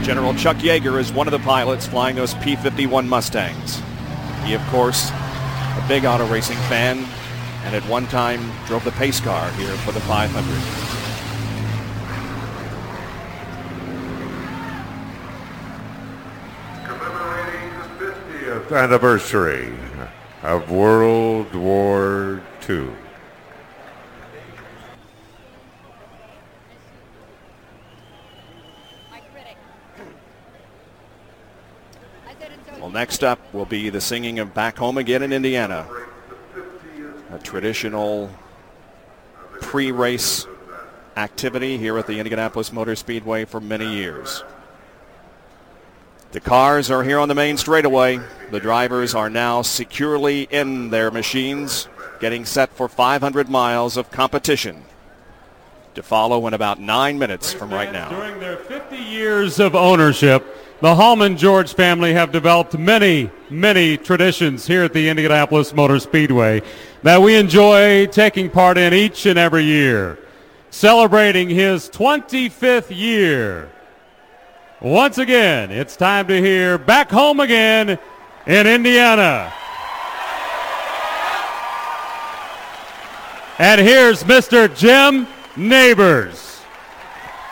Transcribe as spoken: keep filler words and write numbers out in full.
General Chuck Yeager is one of the pilots flying those P fifty-one Mustangs. He, of course, a big auto racing fan, and at one time drove the pace car here for the five hundred. Commemorating the fiftieth anniversary of World War Two. Well, next up will be the singing of Back Home Again in Indiana, a traditional pre-race activity here at the Indianapolis Motor Speedway for many years. The cars are here on the main straightaway. The drivers are now securely in their machines, getting set for five hundred miles of competition to follow in about nine minutes from right now. During their fifty years of ownership, the Hallman George family have developed many, many traditions here at the Indianapolis Motor Speedway that we enjoy taking part in each and every year. Celebrating his twenty-fifth year. Once again, it's time to hear Back Home Again in Indiana. And here's Mister Jim Neighbors.